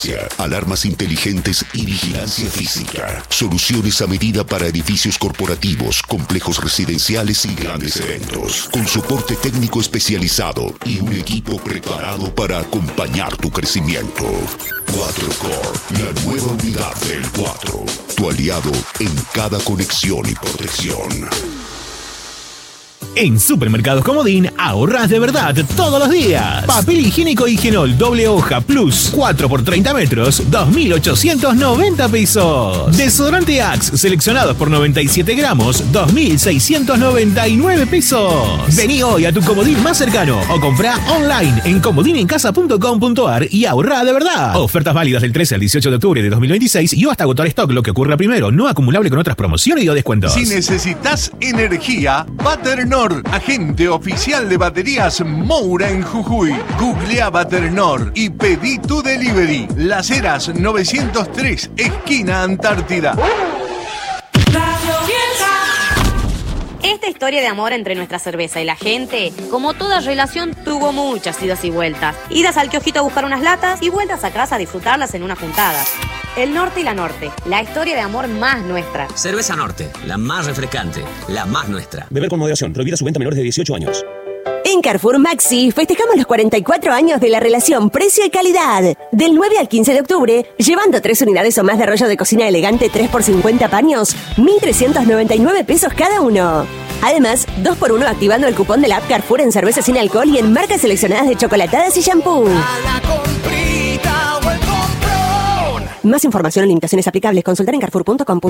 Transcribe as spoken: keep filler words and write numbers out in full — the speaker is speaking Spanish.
Alarmas inteligentes y vigilancia física. Soluciones a medida para edificios corporativos, complejos residenciales y grandes eventos. Con soporte técnico especializado y un equipo preparado para acompañar tu crecimiento. cuatro Core, la nueva unidad del cuatro. Tu aliado en cada conexión y protección. En Supermercados Comodín ahorras de verdad todos los días. Papel higiénico Higienol doble hoja plus cuatro por treinta metros, dos mil ochocientos noventa pesos. Desodorante Axe seleccionados por noventa y siete gramos, dos mil seiscientos noventa y nueve pesos. Vení hoy a tu Comodín más cercano o comprá online en comodinencasa punto com punto ar y ahorrá de verdad. Ofertas válidas del trece al dieciocho de octubre de dos mil veintiséis y o hasta agotar stock, lo que ocurra primero, no acumulable con otras promociones y o descuentos. Si necesitas energía, Baternor, agente oficial de baterías Moura en Jujuy. Googlea Baternor y pedí tu delivery. Las Heras novecientos tres, esquina Antártida. Esta historia de amor entre nuestra cerveza y la gente, como toda relación, tuvo muchas idas y vueltas. Idas al kiosquito a buscar unas latas y vueltas a casa a disfrutarlas en una juntada. El Norte y la Norte, la historia de amor más nuestra. Cerveza Norte, la más refrescante, la más nuestra. Beber con moderación, prohibida su venta a menores de dieciocho años. En Carrefour Maxi festejamos los cuarenta y cuatro años de la relación precio y calidad. Del nueve al quince de octubre, llevando tres unidades o más de rollo de cocina elegante tres por cincuenta paños, mil trescientos noventa y nueve pesos cada uno. Además, dos por uno activando el cupón de la app Carrefour en cerveza sin alcohol y en marcas seleccionadas de chocolatadas y shampoo. Más información o limitaciones aplicables, consultar en carrefour punto com.